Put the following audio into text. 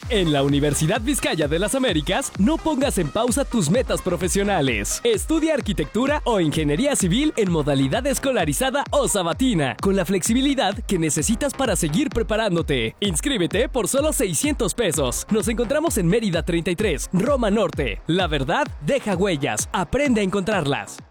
En la Universidad Vizcaya de las Américas, no pongas en pausa tus metas profesionales. Estudia arquitectura o ingeniería civil en modalidad escolarizada o sabatina, con la flexibilidad que necesitas para seguir preparándote. Inscríbete por solo 600 pesos. Nos encontramos en Mérida 33, Roma Norte. La verdad deja huellas. Aprende a encontrarlas.